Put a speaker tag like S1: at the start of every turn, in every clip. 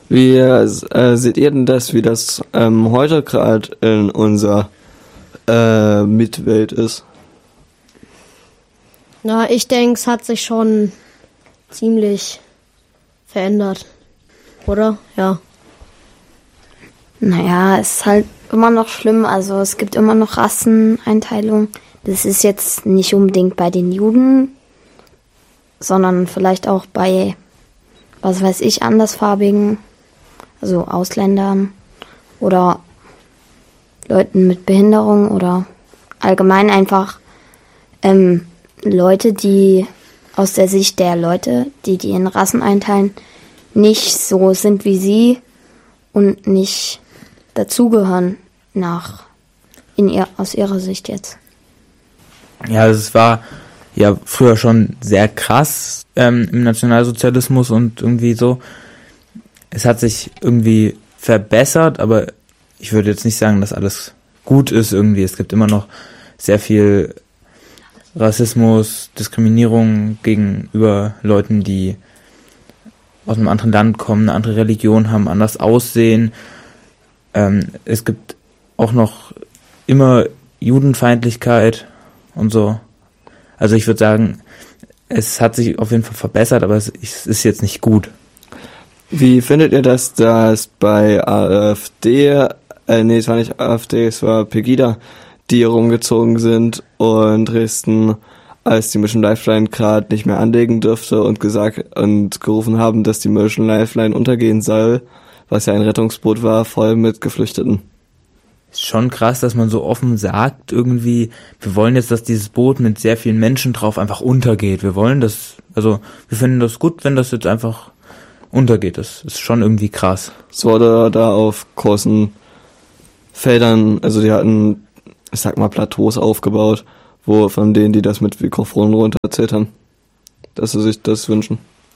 S1: Wie seht ihr denn das, wie das heute gerade in unserer Mitwelt ist?
S2: Na, ich denke, es hat sich schon ziemlich verändert, oder? Ja.
S3: Naja, es ist halt immer noch schlimm. Also es gibt immer noch Rasseneinteilung. Das ist jetzt nicht unbedingt bei den Juden, sondern vielleicht auch bei, was weiß ich, Andersfarbigen, also Ausländern oder Leuten mit Behinderung oder allgemein einfach Leute, die aus der Sicht der Leute, die in Rassen einteilen, nicht so sind wie sie und nicht dazugehören aus ihrer Sicht jetzt.
S4: Ja, es war ja früher schon sehr krass im Nationalsozialismus und irgendwie so. Es hat sich irgendwie verbessert, aber ich würde jetzt nicht sagen, dass alles gut ist irgendwie. Es gibt immer noch sehr viel Rassismus, Diskriminierung gegenüber Leuten, die aus einem anderen Land kommen, eine andere Religion haben, anders aussehen. Es gibt auch noch immer Judenfeindlichkeit und so. Also ich würde sagen, es hat sich auf jeden Fall verbessert, aber es ist jetzt nicht gut.
S1: Wie findet ihr das, dass bei AfD, es war nicht AfD, es war Pegida, die rumgezogen sind und Dresden, als die Mission Lifeline gerade nicht mehr anlegen dürfte und gerufen haben, dass die Mission Lifeline untergehen soll, was ja ein Rettungsboot war, voll mit Geflüchteten.
S4: Ist schon krass, dass man so offen sagt, irgendwie, wir wollen jetzt, dass dieses Boot mit sehr vielen Menschen drauf einfach untergeht. Wir finden das gut, wenn das jetzt einfach untergeht. Das ist schon irgendwie krass.
S1: Es wurde da auf großen Feldern, also die hatten, ich sag mal, Plateaus aufgebaut, wo von denen, die das mit Mikrofonen runterzählt haben, dass sie sich das wünschen.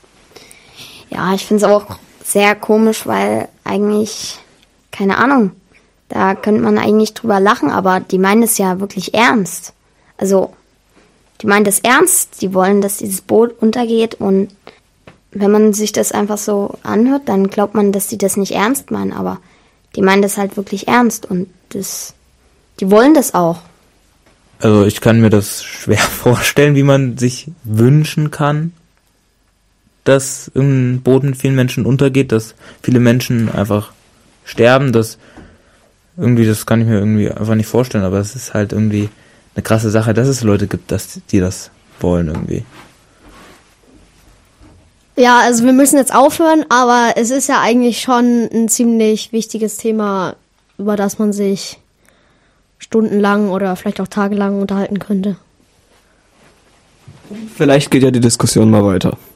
S3: Ja, ich finde es auch sehr komisch, weil eigentlich, keine Ahnung, da könnte man eigentlich drüber lachen, aber die meinen es ja wirklich ernst. Also, die meinen das ernst, die wollen, dass dieses Boot untergeht und wenn man sich das einfach so anhört, dann glaubt man, dass die das nicht ernst meinen, aber die meinen das halt wirklich ernst und die wollen das auch.
S4: Also ich kann mir das schwer vorstellen, wie man sich wünschen kann, dass ein Boot mit vielen Menschen untergeht, dass viele Menschen einfach sterben, das kann ich mir irgendwie einfach nicht vorstellen, aber es ist halt irgendwie eine krasse Sache, dass es Leute gibt, die das wollen irgendwie.
S2: Ja, also wir müssen jetzt aufhören, aber es ist ja eigentlich schon ein ziemlich wichtiges Thema, über das man sich stundenlang oder vielleicht auch tagelang unterhalten könnte.
S1: Vielleicht geht ja die Diskussion mal weiter.